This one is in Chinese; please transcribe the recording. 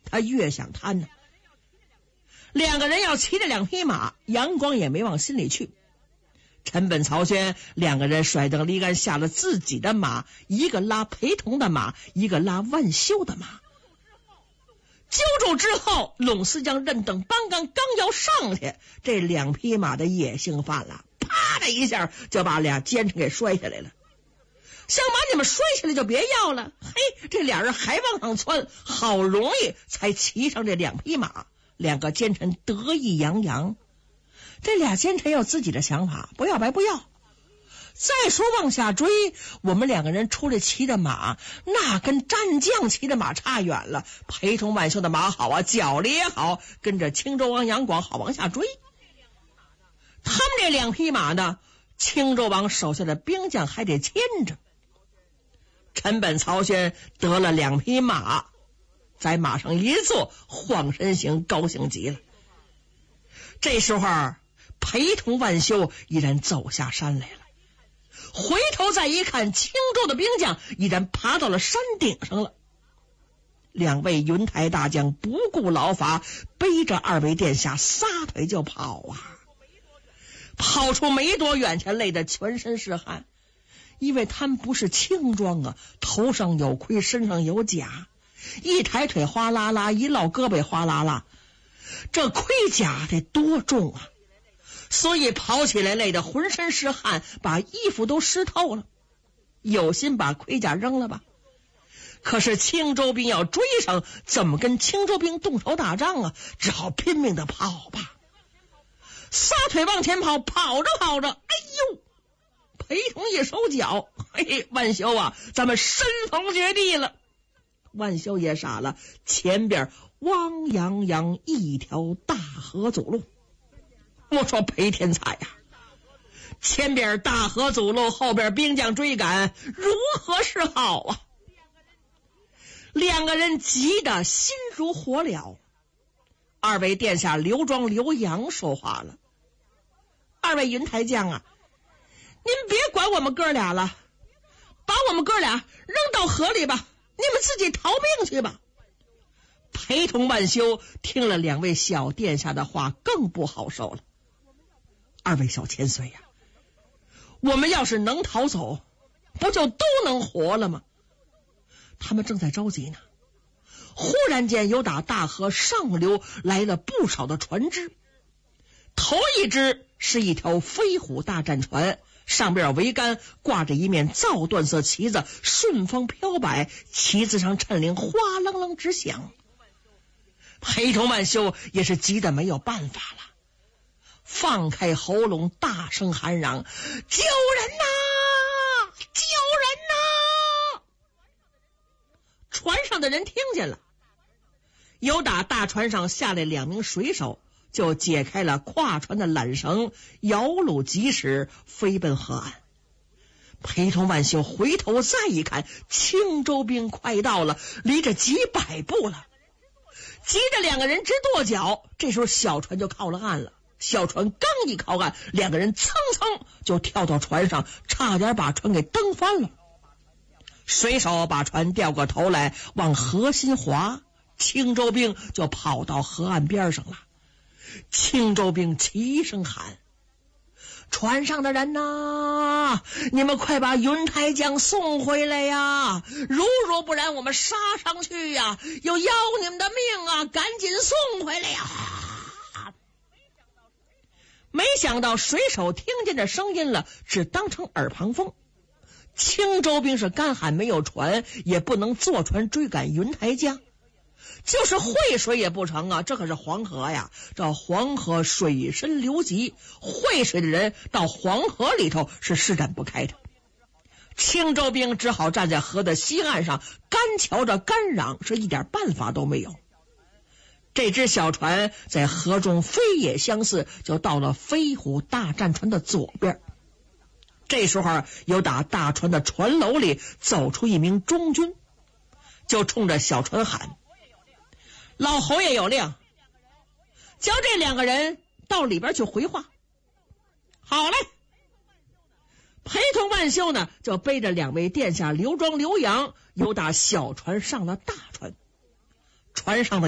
他越想贪呢。两个人要骑着两匹马，杨广也没往心里去。陈本曹宣两个人甩蹬离杆，下了自己的马，一个拉裴同的马，一个拉万修的马。揪住之后，拢司将任等帮刚刚要上去，这两匹马的野性犯了，啪的一下就把俩奸臣给摔下来了。想把你们摔下来就别要了，嘿，这俩人还往上窜，好容易才骑上这两匹马。两个奸臣得意洋洋，这俩奸臣有自己的想法，不要白不要。再说往下追，我们两个人出来骑的马，那跟战将骑的马差远了。裴同万修的马好啊，脚力也好，跟着青州王杨广好往下追。他们这两匹马呢，青州王手下的兵将还得牵着。陈本曹宣得了两匹马，在马上一坐，晃身行，高兴极了。这时候裴同万修已然走下山来了，回头再一看，青州的兵将已然爬到了山顶上了。两位云台大将不顾劳乏，背着二位殿下撒腿就跑啊！跑出没多远，才累得全身是汗，因为他们不是轻装啊，头上有盔，身上有甲，一抬腿哗啦啦，一落胳膊哗啦啦，这盔甲得多重啊！所以跑起来累得浑身是汗，把衣服都湿透了。有心把盔甲扔了吧，可是青州兵要追上，怎么跟青州兵动手打仗啊？只好拼命的跑吧，撒腿往前跑，跑着跑着，哎呦！裴同一手脚，嘿，万修啊，咱们身逢绝地了。万修也傻了，前边汪洋洋一条大河阻路。我说裴天才呀，前边大河阻路，后边兵将追赶，如何是好啊？两个人急得心如火燎。二位殿下刘庄、刘阳说话了：“二位云台将啊，您别管我们哥俩了，把我们哥俩扔到河里吧，你们自己逃命去吧。”裴同万修听了两位小殿下的话，更不好受了。二位小千岁呀，我们要是能逃走，不就都能活了吗？他们正在着急呢，忽然间有打大河上流来了不少的船只。头一只是一条飞虎大战船，上边桅杆挂着一面皂缎色旗子，顺风飘摆，旗子上衬铃哗楞楞直响。裴同万修也是急得没有办法了，放开喉咙大声喊嚷：“救人呐！救人呐！”船上的人听见了，有打大船上下来两名水手，就解开了跨船的缆绳，摇橹疾驶，飞奔河岸。裴同万修回头再一看，青州兵快到了，离着几百步了，急着两个人直跺脚。这时候小船就靠了岸了，小船刚一靠岸，两个人蹭蹭就跳到船上，差点把船给蹬翻了。水手把船掉过头来往河心划，青州兵就跑到河岸边上了。青州兵齐声喊：“船上的人呐，你们快把云台将送回来呀！如不然我们杀上去呀，又要你们的命啊！赶紧送回来呀！”没想到水手听见这声音了，只当成耳旁风。青州兵是干旱没有船，也不能坐船追赶云台江，就是会水也不成啊！这可是黄河呀，这黄河水深流急，会水的人到黄河里头是施展不开的。青州兵只好站在河的西岸上，干瞧着干嚷，是一点办法都没有。这只小船在河中飞也相似，就到了飞虎大战船的左边。这时候有打大船的船楼里走出一名中军，就冲着小船喊：“老侯爷有令，叫这两个人到里边去回话。”好嘞。裴同万修呢，就背着两位殿下刘庄、刘阳，由打小船上了大船，船上的